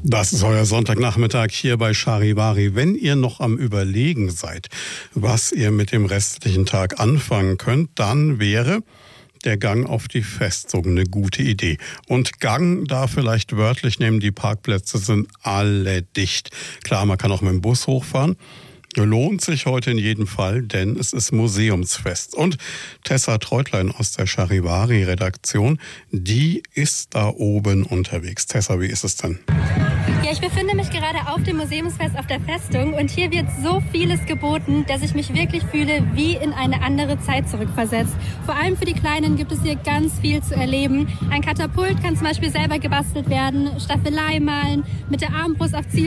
Das ist euer Sonntagnachmittag hier bei Charivari. Wenn ihr noch am Überlegen seid, was ihr mit dem restlichen Tag anfangen könnt, dann wäre der Gang auf die Festung eine gute Idee. Und Gang da vielleicht wörtlich nehmen, die Parkplätze sind alle dicht. Klar, man kann auch mit dem Bus hochfahren. Lohnt sich heute in jedem Fall, denn es ist Museumsfest. Und Tessa Treutlein aus der Charivari-Redaktion, die ist da oben unterwegs. Tessa, wie ist es denn? Ja, ich befinde mich gerade auf dem Museumsfest auf der Festung und hier wird so vieles geboten, dass ich mich wirklich fühle wie in eine andere Zeit zurückversetzt. Vor allem für die Kleinen gibt es hier ganz viel zu erleben. Ein Katapult kann zum Beispiel selber gebastelt werden, Staffelei malen, mit der Armbrust auf Ziel